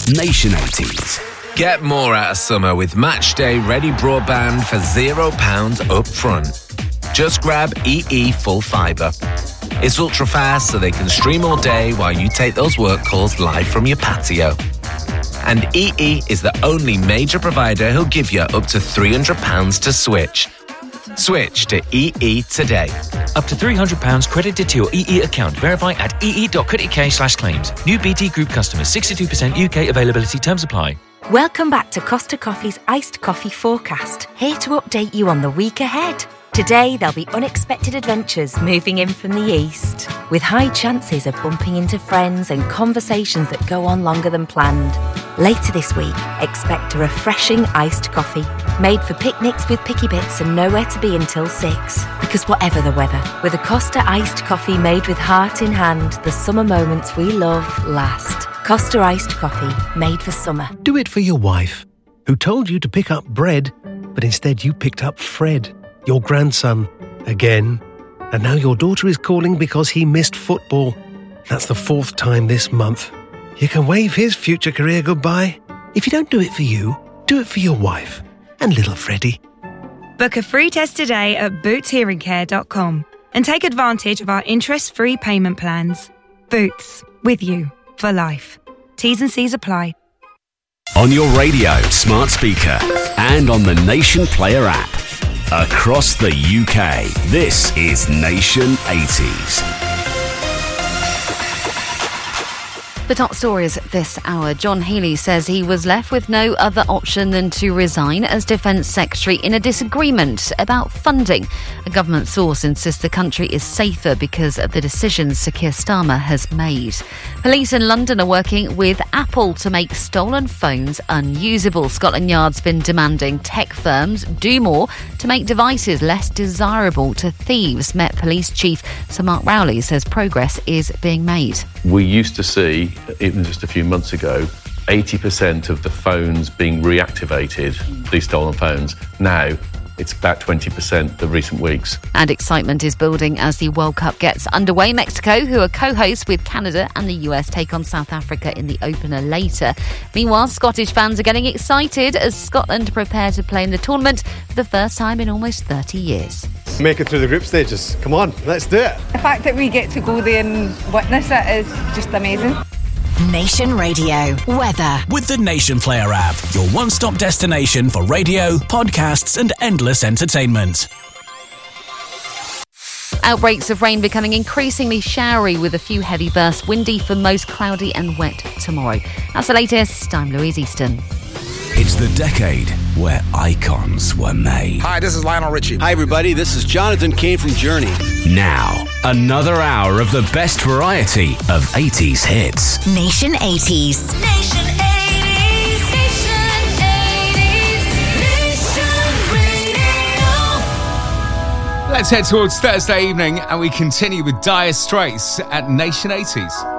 Nation 80s. Get more out of summer with Matchday Ready Broadband for £0 up front. Just grab EE Full Fibre. It's ultra fast so they can stream all day while you take those work calls live from your patio. And EE is the only major provider who'll give you up to £300 to switch. Switch to EE today. Up to £300 credited to your EE account. Verify at ee.co.uk/claims. New BT Group customers. 62% UK availability. Terms apply. Welcome back to Costa Coffee's Iced Coffee Forecast. Here to update you on the week ahead. Today, there'll be unexpected adventures moving in from the east, with high chances of bumping into friends and conversations that go on longer than planned. Later this week, expect a refreshing iced coffee, made for picnics with picky bits and nowhere to be until 6. Because whatever the weather, with a Costa iced coffee made with heart in hand, the summer moments we love last. Costa iced coffee, made for summer. Do it for your wife, who told you to pick up bread, but instead you picked up Fred, your grandson, again. And now your daughter is calling because he missed football. That's the 4th time this month. You can wave his future career goodbye. If you don't do it for you, do it for your wife and little Freddie. Book a free test today at bootshearingcare.com and take advantage of our interest-free payment plans. Boots, with you for life. T's and C's apply. On your radio, smart speaker, and on the Nation Player app. Across the UK, this is Nation 80s. The top stories this hour. John Healey says he was left with no other option than to resign as Defence Secretary in a disagreement about funding. A government source insists the country is safer because of the decisions Sir Keir Starmer has made. Police in London are working with Apple to make stolen phones unusable. Scotland Yard's been demanding tech firms do more to make devices less desirable to thieves. Met Police Chief Sir Mark Rowley says progress is being made. We used to see, even just a few months ago, 80% of the phones being reactivated, these stolen phones. Now, it's about 20% the recent weeks. And excitement is building as the World Cup gets underway. Mexico, who are co-hosts with Canada and the US, take on South Africa in the opener later. Meanwhile, Scottish fans are getting excited as Scotland prepare to play in the tournament for the first time in almost 30 years. Make it through the group stages. Come on, let's do it. The fact that we get to go there and witness it is just amazing. Nation Radio weather with the Nation Player app, your one-stop destination for radio, podcasts and endless entertainment. Outbreaks of rain becoming increasingly showery with a few heavy bursts. Windy for most, cloudy and wet tomorrow. That's the latest. I'm Louise Easton. It's the decade where icons were made. Hi, this is Lionel Richie. Hi, everybody. This is Jonathan Cain from Journey. Now, another hour of the best variety of 80s hits. Nation 80s. Nation 80s. Nation 80s. Nation Radio. Let's head towards Thursday evening and we continue with Dire Straits at Nation 80s.